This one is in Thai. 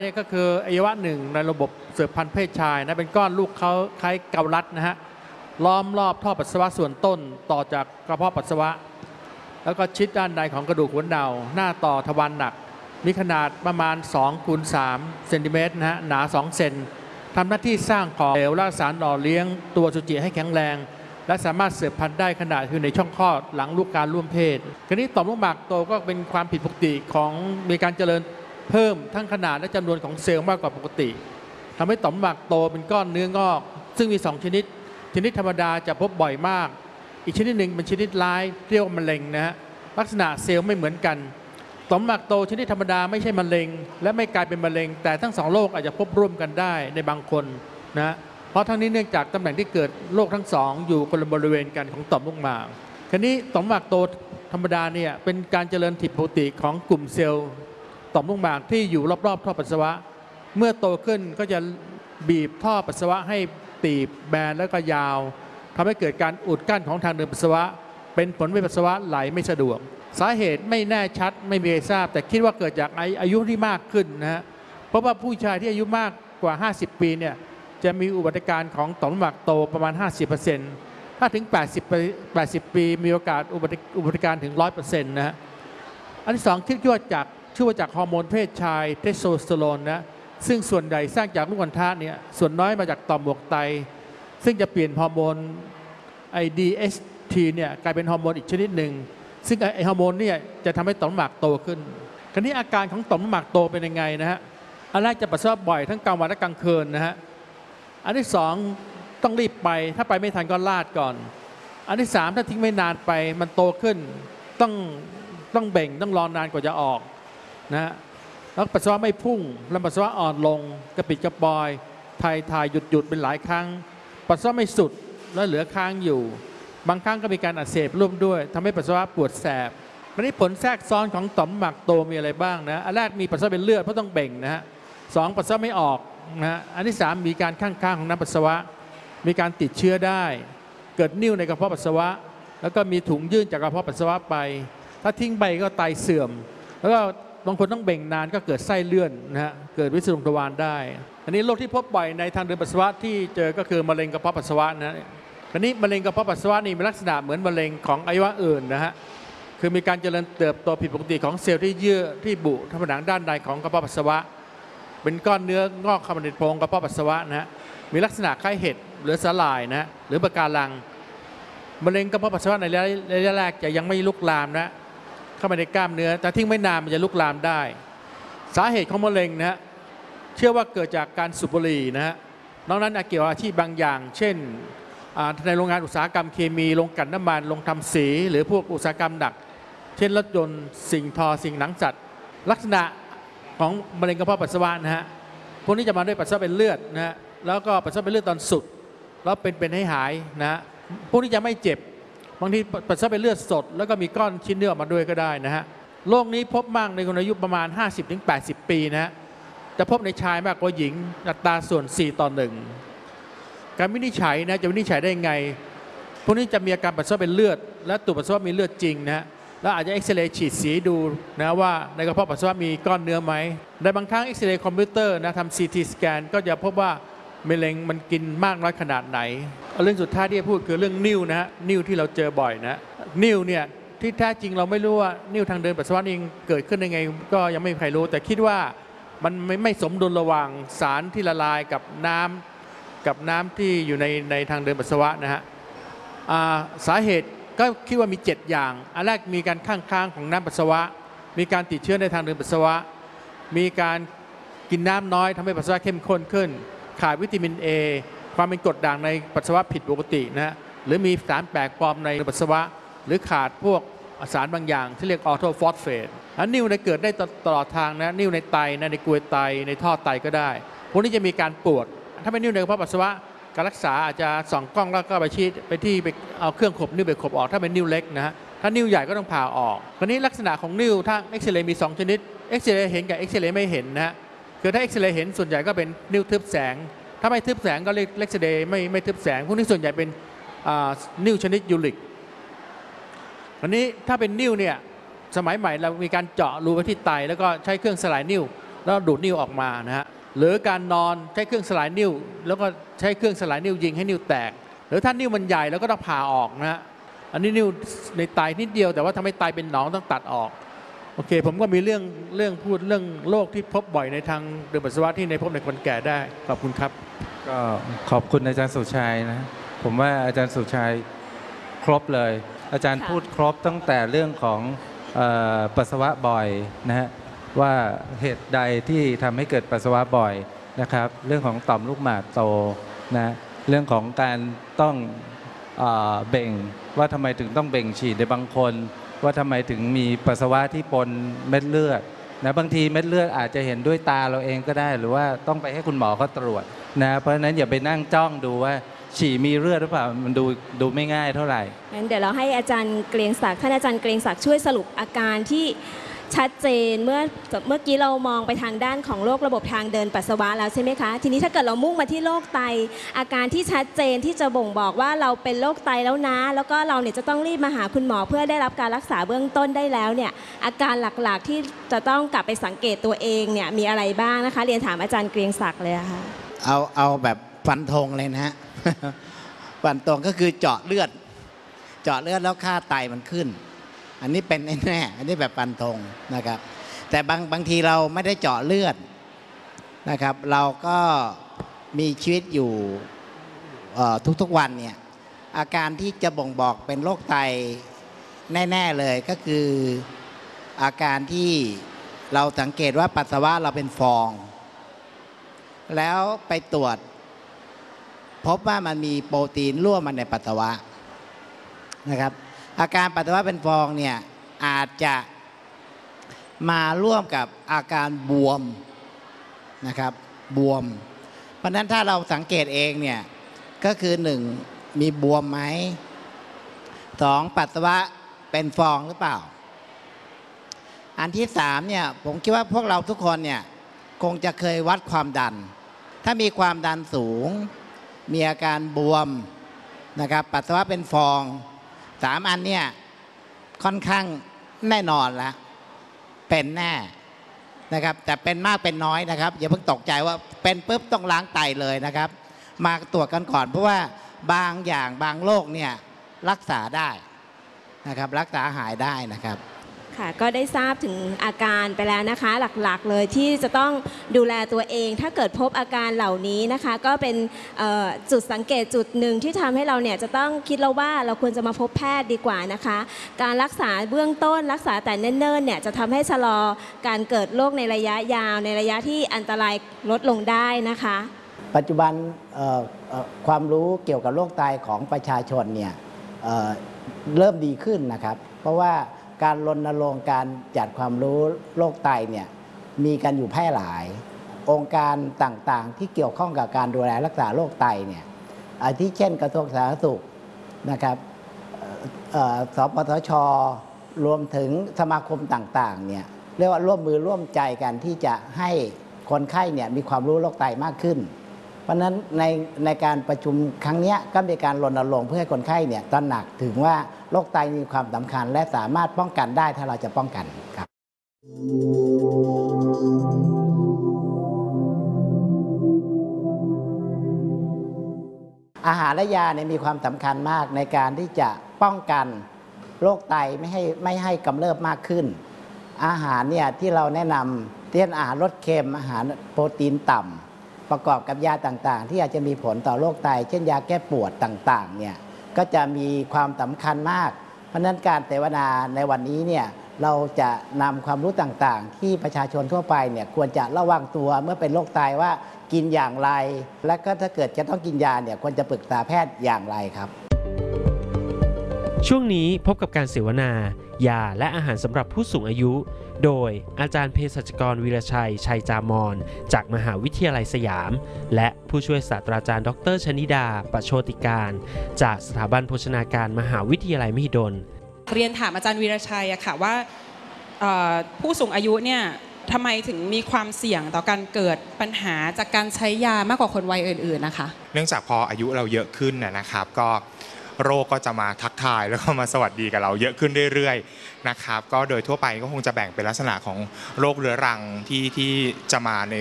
นี่ก็คืออวัยวะหนึ่งในระบบสืบพันธุ์เพศชายนะเป็นก้อนลูกเขาคล้ายเกาลัดนะฮะล้อมรอบท่อปัสสาวะส่วนต้นต่อจากกระเพาะปัสสาวะแล้วก็ชิดด้านในของกระดูกหัวเน่าหน้าต่อทวารหนักมีขนาดประมาณ2 คูณ 3 เซนติเมตรนะฮะหนา2 เซนทำหน้าที่สร้างของเหลวและสารหล่อเลี้ยงตัวอสุจิให้แข็งแรงและสามารถสืบพันธุ์ได้ขณะอยู่ในช่องคลอดหลังลูกการร่วมเพศคราวนี้ต่อมลูกหมากโตก็เป็นความผิดปกติของมีการเจริญเพิ่มทั้งขนาดและจำนวนของเซลล์มากกว่าปกติทำให้ต่อมหมากโตเป็นก้อนเนื้องอกซึ่งมี2 ชนิดธรรมดาจะพบบ่อยมากอีกชนิดหนึ่งเป็นชนิดร้ายเรียกว่ามะเร็งนะฮะลักษณะเซลล์ไม่เหมือนกันต่อมหมากโตชนิดธรรมดาไม่ใช่มะเร็งและไม่กลายเป็นมะเร็งแต่ทั้ง2 โรคอาจจะพบร่วมกันได้ในบางคนนะเพราะทั้งนี้เนื่องจากตำแหน่งที่เกิดโรคทั้ง2อยู่คนละบริเวณกันของต่อมลูกหมากคราวนี้ต่อมหมากโตธรรมดาเนี่ยเป็นการเจริญผิดปกติของกลุ่มเซลล์ต่อมลูกหมากที่อยู่รอบๆท่อปัสสาวะเมื่อโตขึ้นก็จะบีบท่อปัสสาวะให้ตีบแบนแล้วก็ยาวทำให้เกิดการอุดกั้นของทางเดินปัสสาวะเป็นผลให้ปัสสาวะไหลไม่สะดวกสาเหตุไม่แน่ชัดไม่มีใครทราบแต่คิดว่าเกิดจากอายุที่มากขึ้นนะฮะเพราะว่าผู้ชายที่อายุมากกว่า50 ปีเนี่ยจะมีอุบัติการของต่อมลูกหมากโตประมาณ 50%ถ้าถึง80 ปีมีโอกาสอุบัติการถึง 100% นะฮะอันที่2ชื่อว่าจากฮอร์โมนเพศชายเทสโทสเตอโรนนะซึ่งส่วนใหญ่สร้างจากลูกอัณฑะเนี่ยส่วนน้อยมาจากต่อมหมวกไตซึ่งจะเปลี่ยนฮอร์โมนDHT เนี่ยกลายเป็นฮอร์โมนอีกชนิดหนึ่งซึ่งไอฮอร์โมนเนี่ยจะทำให้ต่อมลูกหมากโตขึ้นคราวนี้อาการของต่อมลูกหมากโตเป็นยังไงนะฮะอันแรกจะปัสสาวะบ่อยทั้งกลางวันและกลางคืนนะฮะอันที่2ต้องรีบไปถ้าไปไม่ทันก็ลาดก่อนอันที่3ถ้าทิ้งไม่นานไปมันโตขึ้นต้องเบ่งต้องรอนานกว่าจะออกนะแล้วปัสสาวะไม่พุ่งแล้วปัสสาวะอ่อนลงกระปิดกระปอยถ่ายหยุดเป็นหลายครั้งปัสสาวะไม่สุดแล้วเหลือค้างอยู่บางครั้งก็มีการอักเสบร่วมด้วยทำให้ปัสสาวะปวดแสบวันนี้ผลแทรกซ้อนของต่อมหมากโตมีอะไรบ้างนะอันแรกมีปัสสาวะเป็นเลือดเพราะต้องเบ่งนะฮะ2ปัสสาวะไม่ออกนะอันที่3มีการข้างของน้ำปัสสาวะมีการติดเชื้อได้เกิดนิ่วในกระเพาะปัสสาวะแล้วก็มีถุงยื่นจากกระเพาะปัสสาวะไปถ้าทิ้งไปก็ไตเสื่อมแล้วก็บางคนต้องเบ่งนานก็เกิดไส้เลื่อนนะฮะเกิดวิสรุงทวารได้อันนี้โรคที่พบบ่อยในทางเดินปัสสาวะที่เจอก็คือมะเร็งกระเพาะปัสสาวะนะอันนี้มะเร็งกระเพาะปัสสาวะนี่มีลักษณะเหมือนมะเร็งของอวัยวะอื่นนะฮะคือมีการเจริญเติบโตผิดปกติของเซลล์ที่เยื่อที่บุผนังด้านในของกระเพาะปัสสาวะเป็นก้อนเนื้องอกเข้ามาในโพรงกระเพาะปัสสาวะนะฮะมีลักษณะคล้ายเห็ดหรือสาหร่ายนะหรือปะการังมะเร็งกระเพาะปัสสาวะในระยะแรกจะยังไม่ลุกลามนะเข้ามาในกล้ามเนื้อแต่ทิ้งไม่นานมันจะลุกลามได้สาเหตุของมะเร็งนะฮะเชื่อว่าเกิดจากการสูบบุหรี่นะฮะนอกนั้นเกี่ยวกับอาชีพบางอย่างเช่นในโรงงานอุตสาหกรรมเคมีโรงกลั่นน้ำมันโรงทำสีหรือพวกอุตสาหกรรมหนักเช่นรถยนต์สิ่งทอสิ่งหนังสัตว์ลักษณะของมะเร็งกระเพาะปัสสาวะนะฮะพวกนี้จะมาด้วยปัสสาวะเป็นเลือดนะฮะแล้วก็ปัสสาวะเป็นเลือดตอนสุดแล้วเป็นให้หายนะฮะพวกนี้จะไม่เจ็บบางทีปัสสาวะเป็นเลือดสดแล้วก็มีก้อนชิ้นเนื้อออกมาด้วยก็ได้นะฮะโรคนี้พบมากในคนอายุประมาณ 50-80 ปีนะฮะจะพบในชายมากกว่าหญิงอัตราส่วน4:1การวินิจฉัยนะจะวินิจฉัยได้ไงพวกนี้จะมีอาการปัสสาวะเป็นเลือดและตรวจปัสสาวะมีเลือดจริงนะฮะแล้วอาจจะเอ็กซเรย์ฉีดสีดูนะว่าในกระเพาะปัสสาวะมีก้อนเนื้อไหมในบางครั้งเอ็กซเรย์คอมพิวเตอร์นะทำ CT สแกนก็จะพบว่ามะเร็งมันกินมากน้อยขนาดไหนเรื่องสุดท้ายที่จะพูดคือเรื่องนิ่วนะฮะนิ่วที่เราเจอบ่อยนะนิ่วเนี่ยที่แท้จริงเราไม่รู้ว่านิ่วทางเดินปัสสาวะนี่เกิดขึ้นได้ไงก็ยังไม่มีใครรู้แต่คิดว่ามันไม่สมดุลระหว่างสารที่ละลายกับน้ำที่อยู่ในทางเดินปัสสาวะนะฮะสาเหตุก็คิดว่ามี7 อย่างอันแรกมีการข้างของน้ำปัสสาวะมีการติดเชื้อในทางเดินปัสสาวะมีการกินน้ำน้อยทำให้ปัสสาวะเข้มข้นขึ้นขาดวิตามิน A ความเป็นกรดด่างในปัสสาวะผิดปกตินะฮะหรือมีสารแปลกปลอมในปัสสาวะหรือขาดพวกสารบางอย่างที่เรียกออโทฟอสเฟตนิ่วในเกิดได้ตลอดทางนะนิ่วในไตนะในกรวยไตในท่อไตก็ได้พวกนี้จะมีการปวดถ้าเป็นนิ่วในกระเพาะปัสสาวะการรักษาอาจจะส่องกล้องแล้วก็ไปเอาเครื่องขบนิ่วไปขบออกถ้าเป็นนิ่วเล็กนะฮะถ้านิ่วใหญ่ก็ต้องผ่าออกคราวนี้ลักษณะของนิ่วถ้าเอ็กซเรย์มี2 ชนิดเอ็กซเรย์เห็นกับเอ็กซเรย์ไม่เห็นนะฮะคือถ้าเอ็กซเรย์เห็นส่วนใหญ่ก็เป็นนิ่วทึบแสงถ้าไม่ทึบแสงก็เรียกเอ็กซเรย์ไม่ทึบแสงพวกนี้ส่วนใหญ่เป็นนิ่วชนิดยูริกอันนี้ถ้าเป็นนิ่วเนี่ยสมัยใหม่เรามีการเจาะรูไปที่ไตแล้วก็ใช้เครื่องสลายนิ่วแล้วดูดนิ้วออกมานะฮะหรือการนอนใช้เครื่องสลายนิ้วแล้วก็ใช้เครื่องสลายนิ้วยิงให้นิ้วแตกหรือถ้านิ้วมันใหญ่แล้วก็ต้องผ่าออกนะฮะอันนี้นิ้วในไตนิดเดียวแต่ว่าทำให้ไตเป็นหนองต้องตัดออกโอเคผมก็มีเรื่องพูดเรื่องโรคที่พบบ่อยในทางเดินปัสสาวะที่ในพบในคนแก่ได้ขอบคุณครับก็ขอบคุณอาจารย์สุชัยนะผมว่าอาจารย์สุชัยครบเลยอาจารย์พูดครบตั้งแต่เรื่องของปัสสาวะบ่อยนะฮะว่าเหตุใดที่ทำให้เกิดปัสสาวะบ่อยนะครับเรื่องของต่อมลูกหมากโตนะเรื่องของการต้องเบ่งว่าทำไมถึงต้องเบ่งฉี่ในบางคนว่าทำไมถึงมีปัสสาวะที่ปนเม็ดเลือดนะบางทีเม็ดเลือดอาจจะเห็นด้วยตาเราเองก็ได้หรือว่าต้องไปให้คุณหมอเขาตรวจนะเพราะฉะนั้นอย่าไปนั่งจ้องดูว่าฉี่มีเลือดหรือเปล่ามันดูไม่ง่ายเท่าไหร่งั้นเดี๋ยวเราให้อาจารย์เกรียงศักดิ์ท่านอาจารย์เกรียงศักดิ์ช่วยสรุปอาการที่ชัดเจนเมื่อกี้เรามองไปทางด้านของโรคระบบทางเดินปัสสาวะแล้วใช่ไหมคะทีนี้ถ้าเกิดเรามุ่งมาที่โรคไตอาการที่ชัดเจนที่จะบ่งบอกว่าเราเป็นโรคไตแล้วนะแล้วก็เราเนี่ยจะต้องรีบมาหาคุณหมอเพื่อได้รับการรักษาเบื้องต้นได้แล้วเนี่ยอาการหลักๆที่จะต้องกลับไปสังเกตตัวเองเนี่ยมีอะไรบ้างนะคะเรียนถามอาจารย์เกรียงศักดิ์เลยค่ะเอาแบบฟันธงเลยนะฮะ ฟันธงก็คือเจาะเลือดแล้วค่าไตมันขึ้นอันนี้เป็นแน่อันนี้แบบฟันธงนะครับแต่บางทีเราไม่ได้เจาะเลือดนะครับเราก็มีชีวิตอยู่ทุกวันเนี่ยอาการที่จะบ่งบอกเป็นโรคไตแน่ๆเลยก็คืออาการที่เราสังเกตว่าปัสสาวะเราเป็นฟองแล้วไปตรวจพบว่ามันมีโปรตีนร่วมมาในปัสสาวะนะครับอาการปัสสาวะเป็นฟองเนี่ยอาจจะมาร่วมกับอาการบวมนะครับบวมเพราะนั้นถ้าเราสังเกตเองเนี่ยก็คือ1มีบวมไหม2ปัสสาวะเป็นฟองหรือเปล่าอันที่3เนี่ยผมคิดว่าพวกเราทุกคนเนี่ยคงจะเคยวัดความดันถ้ามีความดันสูงมีอาการบวมนะครับปัสสาวะเป็นฟอง3อันเนี่ยค่อนข้างแน่นอนแล้วเป็นแน่นะครับแต่เป็นมากเป็นน้อยนะครับอย่าเพิ่งตกใจว่าเป็นปุ๊บต้องล้างไตเลยนะครับมาตรวจกันก่อนเพราะว่าบางอย่างบางโรคเนี่ยรักษาได้นะครับรักษาหายได้นะครับค่ะก็ได้ทราบถึงอาการไปแล้วนะคะหลักๆเลยที่จะต้องดูแลตัวเองถ้าเกิดพบอาการเหล่านี้นะคะก็เป็นจุดสังเกตจุดหนึ่งที่ทำให้เราเนี่ยจะต้องคิดแล้วว่าเราควรจะมาพบแพทย์ดีกว่านะคะการรักษาเบื้องต้นรักษาแต่เนิ่นๆเนี่ยจะทำให้ชะลอการเกิดโรคในระยะยาวในระยะที่อันตรายลดลงได้นะคะปัจจุบันความรู้เกี่ยวกับโรคไตของประชาชนเนี่ยเริ่มดีขึ้นนะครับเพราะว่าการรณรงค์การจัดความรู้โรคไตเนี่ยมีกันอยู่แพร่หลายองค์การต่างๆที่เกี่ยวข้องกับการดูแลรักษาโรคไตเนี่ยอาทิเช่นกระทรวงสาธารณสุขนะครับสปสช.รวมถึงสมาคมต่างๆเนี่ยเรียกว่าร่วมมือร่วมใจกันที่จะให้คนไข้เนี่ยมีความรู้โรคไตมากขึ้นเพราะฉะนั้นในการประชุมครั้งนี้ก็มีการรณรงค์เพื่อให้คนไข้เนี่ยตระหนักถึงว่าโรคไตมีความสำคัญและสามารถป้องกันได้ถ้าเราจะป้องกันครับอาหารและยาเนี่ยมีความสำคัญมากในการที่จะป้องกันโรคไตไม่ให้กำเริบมากขึ้นอาหารเนี่ยที่เราแนะนำเช่นอาหารรสเค็มอาหารโปรตีนต่ำประกอบกับยาต่างๆที่อาจจะมีผลต่อโรคไตเช่นยาแก้ปวดต่างๆเนี่ยก็จะมีความสำคัญมากเพราะฉะนั้นการเสวนาในวันนี้เนี่ยเราจะนำความรู้ต่างๆที่ประชาชนทั่วไปเนี่ยควรจะระวังตัวเมื่อเป็นโรคไตว่ากินอย่างไรและก็ถ้าเกิดจะต้องกินยาเนี่ยควรจะปรึกษาแพทย์อย่างไรครับช่วงนี้พบกับการเสวนายาและอาหารสำหรับผู้สูงอายุโดยอาจารย์เภสัชกรวีรชัยชัยจามรจากมหาวิทยาลัยสยามและผู้ช่วยศาสตราจารย์ดร.ชนิดาประโชติการจากสถาบันโภชนาการมหาวิทยาลัยมหิดลเรียนถามอาจารย์วีรชัยอะค่ะว่าผู้สูงอายุเนี่ยทำไมถึงมีความเสี่ยงต่อการเกิดปัญหาจากการใช้ยามากกว่าคนวัยอื่นๆนะคะเนื่องจากพออายุเราเยอะขึ้นนะครับก็โรคก็จะมาทักทายแล้วก็มาสวัสดีกับเราเยอะขึ้นเรื่อยๆนะครับก็โดยทั่วไปก็คงจะแบ่งเป็นลักษณะของโรคเรื้อรังที่จะมาใน